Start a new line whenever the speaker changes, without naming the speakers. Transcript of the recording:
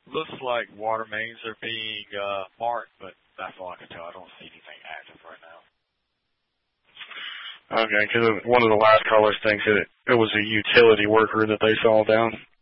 Looks like water mains are being marked, but that's all I can tell. I don't see anything active right now.
Okay, because one of the last callers thinks that it was a utility worker that they saw down.